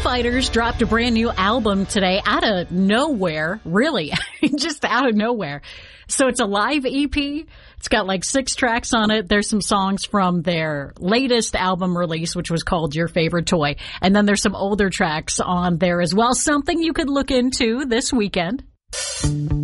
Fighters dropped a brand new album today out of nowhere, really, just out of nowhere. So it's a live EP. It's got like 6 tracks on it. There's some songs from their latest album release, which was called Your Favorite Toy. And then there's some older tracks on there as well. Something you could look into this weekend.